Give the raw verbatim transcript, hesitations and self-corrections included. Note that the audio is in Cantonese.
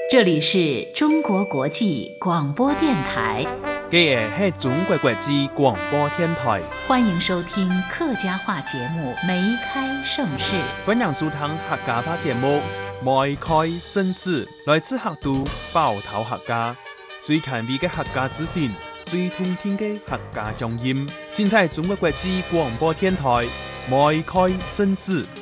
这里是中国国际广播电台， 这个是中国国际广播电台， 欢迎收听客家话节目《梅开盛世》。 欢迎收听客家话节目《梅开盛世》，来自客都包头客家，最前卫的客家资讯，最通天的客家乡音，尽在中国国际广播电台《梅开盛世》。